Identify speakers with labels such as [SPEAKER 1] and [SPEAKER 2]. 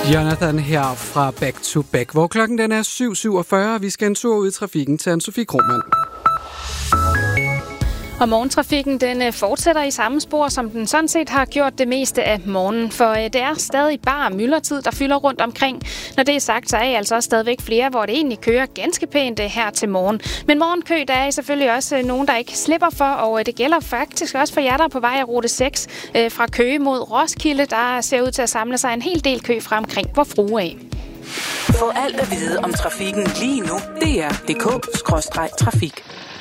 [SPEAKER 1] Jonathan her fra Back to Back, hvor klokken den er 7.47. Vi skal en tur ud i trafikken til Anne-Sophie Krohmann.
[SPEAKER 2] Og morgentrafikken den fortsætter i samme spor, som den sådan set har gjort det meste af morgenen. For det er stadig bare myldretid, der fylder rundt omkring. Når det er sagt, så er I altså også stadigvæk flere, hvor det egentlig kører ganske pænt her til morgen. Men morgenkø, der er selvfølgelig også nogen, der ikke slipper for, og det gælder faktisk også for jer, der er på vej af rute 6 fra Køge mod Roskilde. Der ser ud til at samle sig en hel del kø fra omkring Vor Frue af.
[SPEAKER 3] Få alt at vide om trafikken lige nu. DR.dk/trafik.